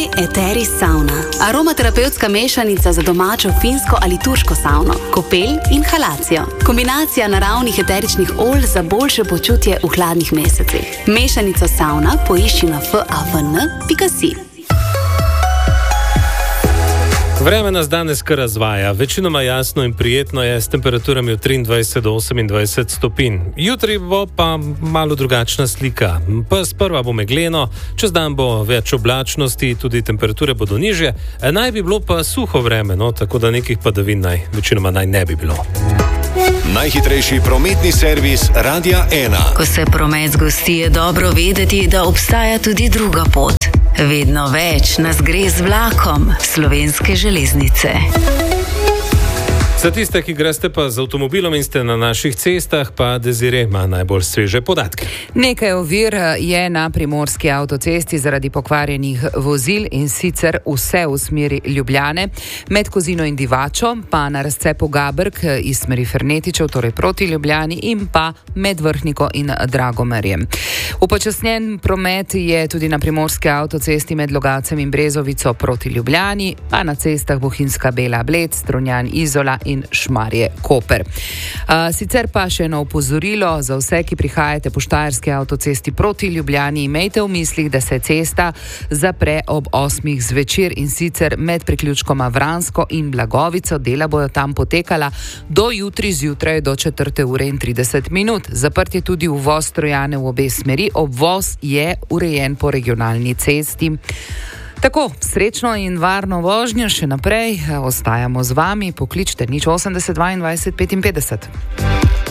Novej Eteris Sauna. Aromaterapevtska mešanica za domačo finsko ali turško savno, kopel in halacijo. Kombinacija naravnih eteričnih olj za boljše počutje v hladnih mesecih. Mešanico sauna poišči na favn.si. Vreme nas danes kar razvaja. Večinoma jasno in prijetno je s temperaturami od 23 do 28 stopinj. Jutri bo pa malo drugačna slika. Sprva bo megleno, čez dan bo več oblačnosti, tudi temperature bodo nižje. Naj bi bilo pa suho vreme, tako da nekih padavin večinoma ne bi bilo. Najhitrejši prometni servis Radia 1. Ko se promet zgosti, je dobro vedeti, da obstaja tudi druga pot. Vedno več nas gre z vlakom Slovenske železnice. Za tiste, ki greste pa z avtomobilom in ste na naših cestah, pa Desire ima najbolj sveže podatke. Nekaj ovir je na primorski avtocesti zaradi pokvarjenih vozil in sicer vse v smeri Ljubljane, med Kozino in Divačo, pa na razcepu Gabrk iz smeri Fernetičev, torej proti Ljubljani, in pa med Vrhniko in Dragomerjem. Upočasnjen promet je tudi na primorski avtocesti med Logacem in Brezovico proti Ljubljani, pa na cestah Bohinjska Bela Bled, Strunjan Izola in Šmarje Koper. Sicer pa še eno opozorilo za vse, ki prihajate po Štajerski avtocesti proti Ljubljani, imejte v mislih, da se cesta zapre ob 8 zvečer in sicer med priključkoma Vransko in Blagovico. Dela bojo tam potekala do jutri zjutraj do 4:30. Zaprt je tudi uvoz Trojane v obe smeri, obvoz je urejen po regionalni cesti. Tako, srečno in varno vožnjo še naprej, ostajamo z vami, pokličte 080 22 55.